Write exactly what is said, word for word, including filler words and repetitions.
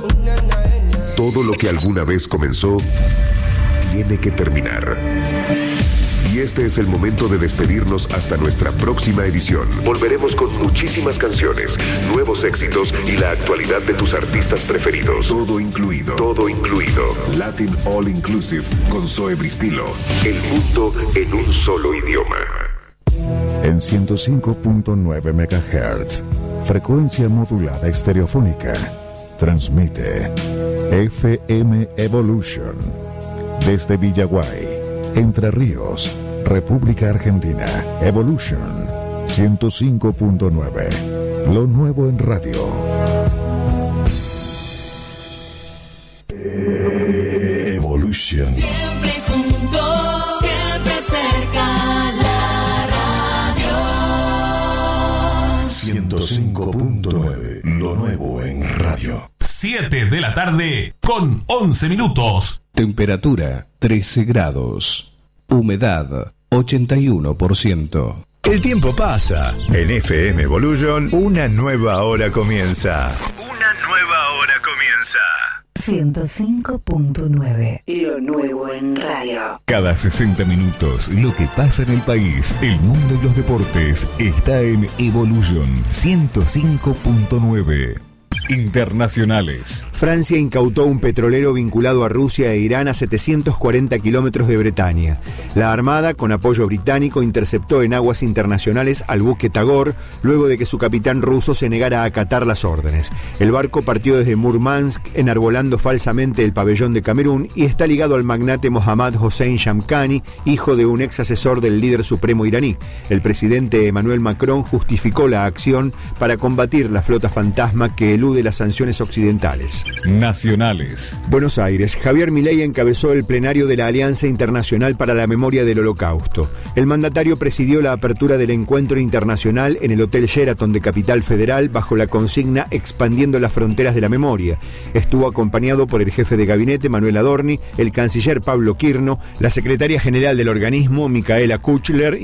Todo lo que alguna vez comenzó tiene que terminar. Y este es el momento de despedirnos hasta nuestra próxima edición. Volveremos con muchísimas canciones, nuevos éxitos y la actualidad de tus artistas preferidos. Todo incluido. Todo incluido. Latin All Inclusive con Zoe Bristilo. El mundo en un solo idioma. En ciento cinco punto nueve megahertz, frecuencia modulada estereofónica, transmite F M Evolution desde Villaguay, Entre Ríos, República Argentina. Evolution ciento cinco punto nueve, lo nuevo en radio. Evolution. Siempre juntos, siempre cerca, la radio. ciento cinco punto nueve, lo nuevo en radio. siete de la tarde con once minutos. Temperatura trece grados. Humedad ochenta y uno por ciento. El tiempo pasa. En F M Evolution, una nueva hora comienza. Una nueva hora comienza. ciento cinco punto nueve, lo nuevo en radio. Cada sesenta minutos, lo que pasa en el país, el mundo y los deportes está en Evolution ciento cinco punto nueve. Internacionales. Francia incautó un petrolero vinculado a Rusia e Irán a setecientos cuarenta kilómetros de Bretaña. La Armada, con apoyo británico, interceptó en aguas internacionales al buque Tagor, luego de que su capitán ruso se negara a acatar las órdenes. El barco partió desde Murmansk, enarbolando falsamente el pabellón de Camerún, y está ligado al magnate Mohammad Hossein Shamkhani, hijo de un ex asesor del líder supremo iraní. El presidente Emmanuel Macron justificó la acción para combatir la flota fantasma que elude de las sanciones occidentales. Nacionales. Buenos Aires. Javier Milei encabezó el plenario de la Alianza Internacional para la Memoria del Holocausto. El mandatario presidió la apertura del encuentro internacional en el Hotel Sheraton de Capital Federal bajo la consigna Expandiendo las fronteras de la memoria. Estuvo acompañado por el jefe de gabinete Manuel Adorni, el canciller Pablo Quirno, la secretaria general del organismo Micaela Kuchler